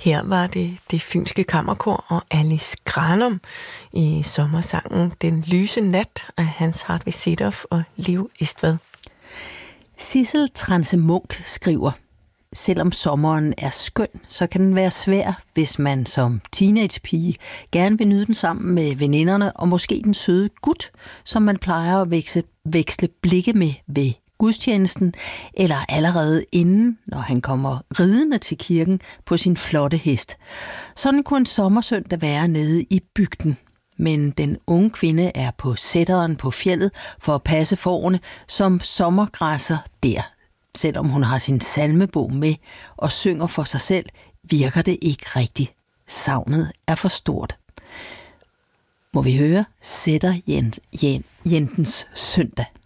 Her var det Fynske Kammerkor og Alice Granum i sommersangen Den lyse nat af Hans Hartvig Sedorf og Liv Istvad. Sissel Transe Munk skriver: selvom sommeren er skøn, så kan den være svær, hvis man som teenagepige gerne vil nyde den sammen med veninderne og måske den søde gut, som man plejer at veksle blikke med ved gudstjenesten, eller allerede inden, når han kommer ridende til kirken på sin flotte hest. Sådan kunne en sommersøndag være nede i bygden. Men den unge kvinde er på sætteren på fjeldet for at passe fårene, som sommergræsser der. Selvom hun har sin salmebog med og synger for sig selv, virker det ikke rigtigt. Savnet er for stort. Må vi høre Sætter Jentens søndag.